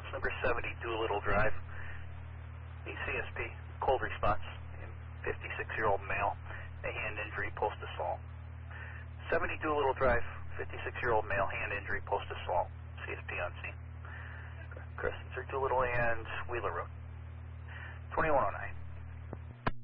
ambulance number 70, Doolittle Drive. The CSP, cold response, 56-year-old male, a hand injury, post-assault. 70 Doolittle Drive, 56-year-old male, hand injury, post-assault. CSP on scene. Chris, Sir Doolittle and Wheeler Road. 2109.